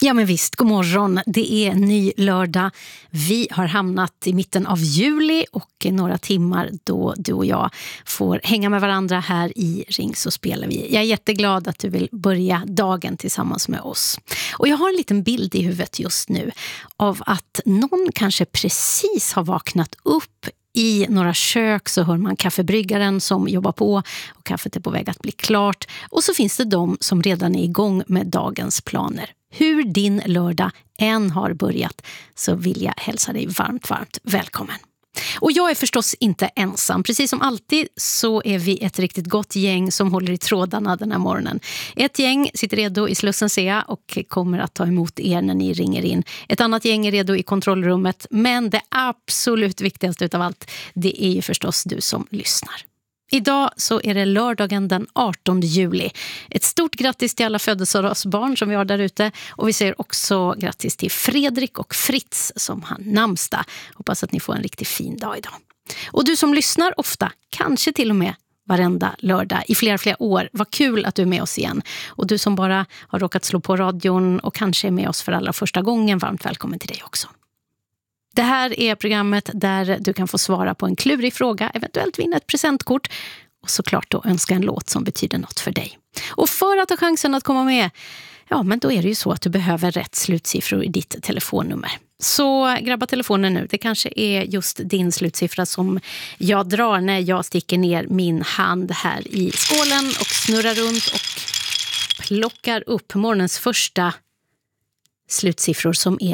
Ja men visst, god morgon. Det är ny lördag. Vi har hamnat i mitten av juli och några timmar då du och jag får hänga med varandra här i Ring så spelar vi. Jag är jätteglad att du vill börja dagen tillsammans med oss. Och jag har en liten bild i huvudet just nu av att någon kanske precis har vaknat upp. I några kök så hör man kaffebryggaren som jobbar på och kaffet är på väg att bli klart. Och så finns det de som redan är igång med dagens planer. Hur din lördag än har börjat så vill jag hälsa dig varmt välkommen. Och jag är förstås inte ensam. Precis som alltid så är vi ett riktigt gott gäng som håller i trådarna den här morgonen. Ett gäng sitter redo i Slussen SEA och kommer att ta emot er när ni ringer in. Ett annat gäng är redo i kontrollrummet. Men det absolut viktigaste utav allt, det är ju förstås du som lyssnar. Idag så är det lördagen den 18 juli. Ett stort grattis till alla födelsedagsbarn som vi har där ute. Och vi säger också grattis till Fredrik och Fritz som har namnsdag. Hoppas att ni får en riktigt fin dag idag. Och du som lyssnar ofta, kanske till och med varenda lördag i flera år. Vad kul att du är med oss igen. Och du som bara har råkat slå på radion och kanske är med oss för allra första gången, varmt välkommen till dig också. Det här är programmet där du kan få svara på en klurig fråga, eventuellt vinna ett presentkort och såklart då önska en låt som betyder något för dig. Och för att ha chansen att komma med, ja men då är det ju så att du behöver rätt slutsiffror i ditt telefonnummer. Så grabba telefonen nu, det kanske är just din slutsiffra som jag drar när jag sticker ner min hand här i skålen och snurrar runt och plockar upp morgonens första slutsiffror som är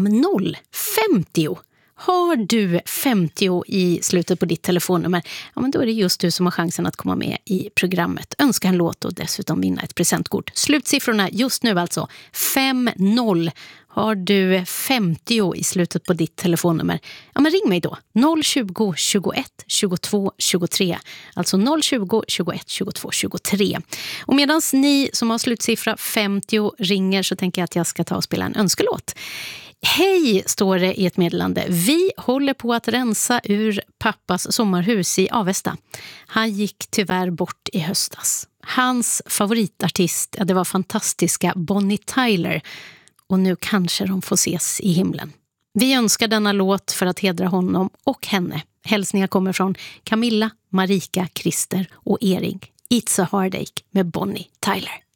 50. Har du 50 i slutet på ditt telefonnummer, ja men då är det just du som har chansen att komma med i programmet. Önska en låt och dessutom vinna ett presentkort. Slutsiffrorna just nu alltså 50. Har du 50 i slutet på ditt telefonnummer, ja men ring mig då. 020 21 22 23. Alltså 020 21 22 23. Och medan ni som har slutsiffra 50 ringer så tänker jag att jag ska ta och spela en önskelåt. Hej, står det i ett meddelande. Vi håller på att rensa ur pappas sommarhus i Avesta. Han gick tyvärr bort i höstas. Hans favoritartist, det var fantastiska Bonnie Tyler. Och nu kanske de får ses i himlen. Vi önskar denna låt för att hedra honom och henne. Hälsningar kommer från Camilla, Marika, Christer och Erik. It's a Heartache med Bonnie Tyler.